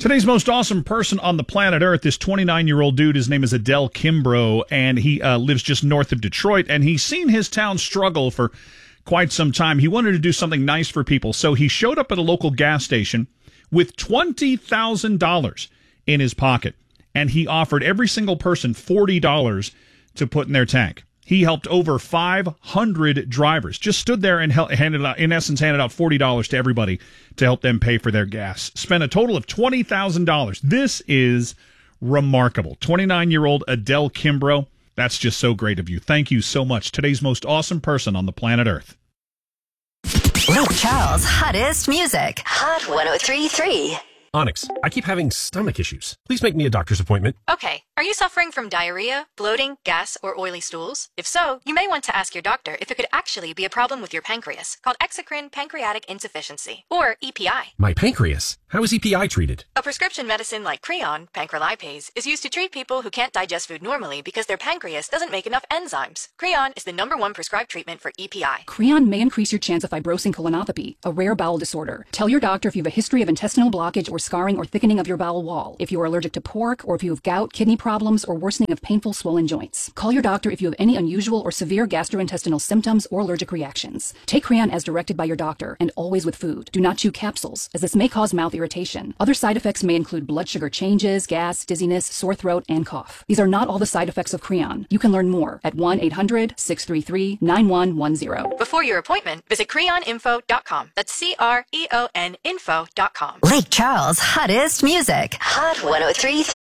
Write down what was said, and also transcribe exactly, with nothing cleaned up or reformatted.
Today's most awesome person on the planet Earth, this twenty-nine-year-old dude, his name is Adel Kimbrough, and he uh, lives just north of Detroit, and he's seen his town struggle for quite some time. He wanted to do something nice for people, so he showed up at a local gas station with twenty thousand dollars in his pocket, and he offered every single person forty dollars to put in their tank. He helped over five hundred drivers, just stood there and handed out, in essence, handed out forty dollars to everybody to help them pay for their gas. Spent a total of twenty thousand dollars. This is remarkable. twenty-nine-year-old Adel Kimbrough, that's just so great of you. Thank you so much. Today's most awesome person on the planet Earth. Lake Charles' hottest music. Hot one oh three point three. Onyx, I keep having stomach issues. Please make me a doctor's appointment. Okay. Are you suffering from diarrhea, bloating, gas, or oily stools? If so, you may want to ask your doctor if it could actually be a problem with your pancreas, called exocrine pancreatic insufficiency, or E P I. My pancreas? How is E P I treated? A prescription medicine like Creon, pancrelipase, is used to treat people who can't digest food normally because their pancreas doesn't make enough enzymes. Creon is the number one prescribed treatment for E P I. Creon may increase your chance of fibrosing colonopathy, a rare bowel disorder. Tell your doctor if you have a history of intestinal blockage or scarring or thickening of your bowel wall, if you are allergic to pork, or if you have gout, kidney problems, or worsening of painful swollen joints. Call your doctor if you have any unusual or severe gastrointestinal symptoms or allergic reactions. Take Creon as directed by your doctor, and always with food. Do not chew capsules, as this may cause mouth irritation. Other side effects may include blood sugar changes, gas, dizziness, sore throat, and cough. These are not all the side effects of Creon. You can learn more at one eight hundred, six three three, nine one one zero. Before your appointment, visit creon info dot com. That's C R E O N info dot com. Lake Charles' hottest music. Hot one oh three point three.